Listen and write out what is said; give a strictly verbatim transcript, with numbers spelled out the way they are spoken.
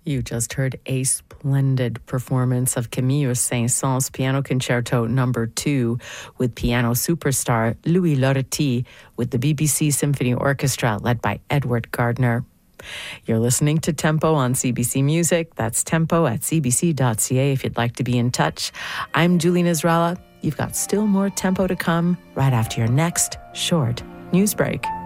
You just heard a splendid performance of Camille Saint-Saëns Piano Concerto Number Two with piano superstar Louis Loretti with the B B C Symphony Orchestra led by Edward Gardner. You're listening to Tempo on C B C Music. That's tempo at c b c dot c a if you'd like to be in touch. I'm Julie Nasrallah. You've got still more Tempo to come right after your next short news break.